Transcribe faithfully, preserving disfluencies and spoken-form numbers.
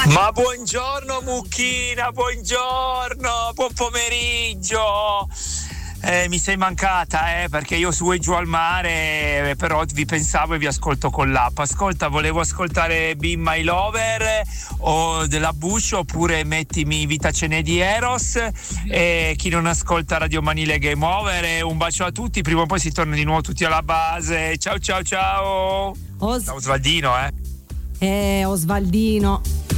Ma buongiorno Mucchina, buongiorno, buon pomeriggio. Eh, mi sei mancata, eh, perché io su e giù al mare, eh, però vi pensavo e vi ascolto con l'app. Ascolta, volevo ascoltare Be My Lover o della Bush, oppure mettimi Vita ce n'è di Eros. E chi non ascolta Radio Manile Game Over, eh, un bacio a tutti, prima o poi si torna di nuovo tutti alla base. Ciao ciao ciao. Os- Ciao Osvaldino, eh. Eh, Osvaldino.